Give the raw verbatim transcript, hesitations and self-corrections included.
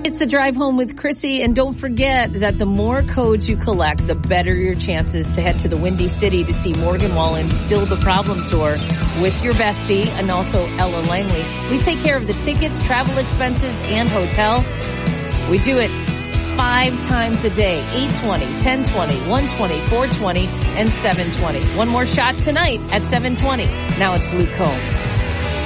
It's the Drive Home with Chrissy, and don't forget that the more codes you collect, the better your chances to head to the Windy City to see Morgan Wallen's Still the Problem Tour with your bestie and also Ella Langley. We take care of the tickets, travel expenses, and hotel. We do it five times a day, eight twenty, ten twenty, one twenty, four twenty, and seven twenty. One more shot tonight at seven twenty. Now it's Luke Combs.